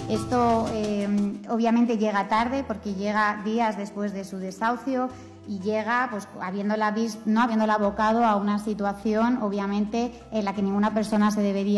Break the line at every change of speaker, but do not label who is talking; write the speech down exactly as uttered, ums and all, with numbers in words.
Esto eh, obviamente llega tarde porque llega días después de su desahucio y llega pues habiéndola visto, no habiéndola abocado a una situación obviamente en la que ninguna persona se debería